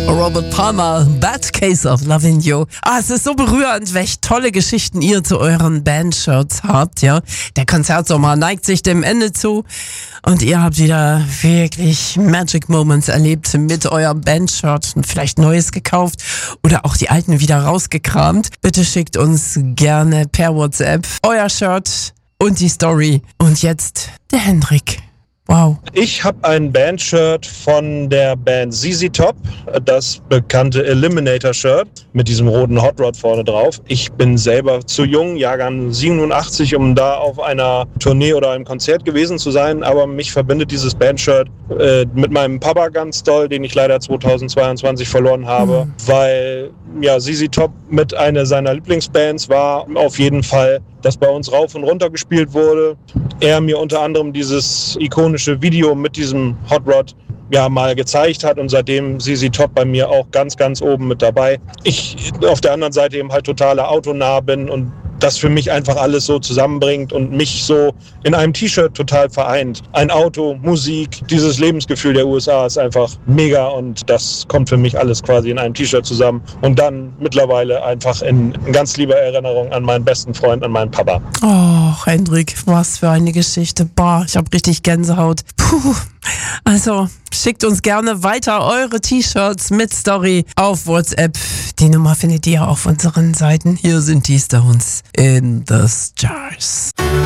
Robert Palmer, Bad Case of Loving You. Es ist so berührend, welche tolle Geschichten ihr zu euren Bandshirts habt, ja. Der Konzertsommer neigt sich dem Ende zu und ihr habt wieder wirklich Magic Moments erlebt mit eurem Bandshirt und vielleicht Neues gekauft oder auch die alten wieder rausgekramt. Bitte schickt uns gerne per WhatsApp euer Shirt und die Story. Und jetzt der Hendrik. Wow. Ich habe ein Bandshirt von der Band ZZ Top, das bekannte Eliminator-Shirt mit diesem roten Hot Rod vorne drauf. Ich bin selber zu jung, Jahrgang 87, um da auf einer Tournee oder einem Konzert gewesen zu sein, aber mich verbindet dieses Bandshirt mit meinem Papa ganz doll, den ich leider 2022 verloren habe, weil ja ZZ Top mit einer seiner Lieblingsbands war, auf jeden Fall, das bei uns rauf und runter gespielt wurde. Er mir unter anderem dieses ikonische Video mit diesem Hot Rod ja mal gezeigt hat und seitdem ZZ Top bei mir auch ganz, ganz oben mit dabei. Ich auf der anderen Seite eben halt totaler autonah bin und das für mich einfach alles so zusammenbringt und mich so in einem T-Shirt total vereint. Ein Auto, Musik, dieses Lebensgefühl der USA ist einfach mega und das kommt für mich alles quasi in einem T-Shirt zusammen und dann mittlerweile einfach in ganz lieber Erinnerung an meinen besten Freund, an meinen Papa. Oh, Hendrik, was für eine Geschichte. Boah, ich habe richtig Gänsehaut. Puh. Also, schickt uns gerne weiter eure T-Shirts mit Story auf WhatsApp. Die Nummer findet ihr auf unseren Seiten. Hier sind die Stones in the Stars.